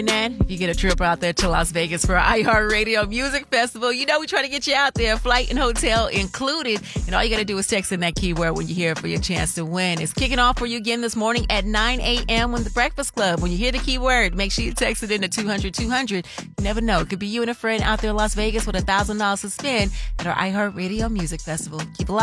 And if you get a trip out there to Las Vegas for iHeartRadio Music Festival, you know we try to get you out there, flight and hotel included. And all you got to do is text in that keyword when you hear it for your chance to win. It's kicking off for you again this morning at 9 a.m. on The Breakfast Club. When you hear the keyword, make sure you text it into 200-200. You never know. It could be you and a friend out there in Las Vegas with $1,000 to spend at our iHeartRadio Music Festival. Keep it live.